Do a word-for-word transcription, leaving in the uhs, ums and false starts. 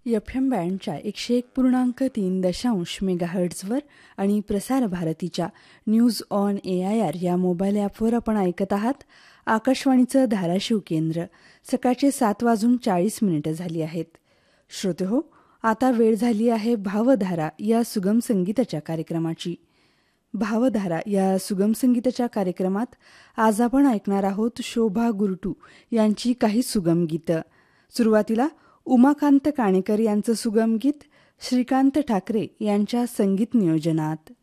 F M बँडच्या एकशे एक पूर्णांक तीन दशांश मेगाहर्ट्झवर आणि प्रसार भारतीच्या news on A I R या मोबाईल ॲपवर आपण ऐकत आहात आकाशवाणीचं धाराशिव केंद्र. सकाळचे सात वाजून चाळीस मिनिटं झाली आहेत. श्रोते हो, आता वेळ झाली आहे भावधारा या सुगम संगीताच्या कार्यक्रमाची. भावधारा या सुगम संगीताच्या कार्यक्रमात आज आपण ऐकणार आहोत शोभा गुरटू यांची काही सुगम गीतं. सुरुवातीला उमाकांत काणेकर यांचं सुगम गीत श्रीकांत ठाकरे यांच्या संगीत नियोजनात.